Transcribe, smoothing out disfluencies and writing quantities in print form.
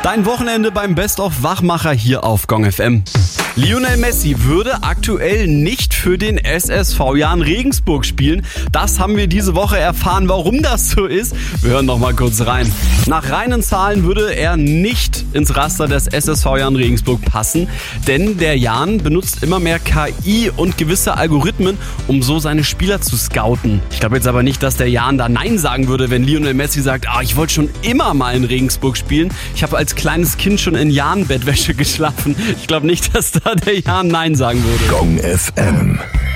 Dein Wochenende beim Best-of-Wachmacher hier auf Gong FM. Lionel Messi würde aktuell nicht für den SSV Jahn Regensburg spielen. Das haben wir diese Woche erfahren, warum das so ist. Wir hören noch mal kurz rein. Nach reinen Zahlen würde er nicht ins Raster des SSV Jahn Regensburg passen, denn der Jahn benutzt immer mehr KI und gewisse Algorithmen, um so seine Spieler zu scouten. Ich glaube jetzt aber nicht, dass der Jahn da Nein sagen würde, wenn Lionel Messi sagt, ich wollte schon immer mal in Regensburg spielen. Ich habe als kleines Kind schon in Jahn-Bettwäsche geschlafen. Ich glaube nicht, dass da der Jahn Nein sagen würde. Gong FM.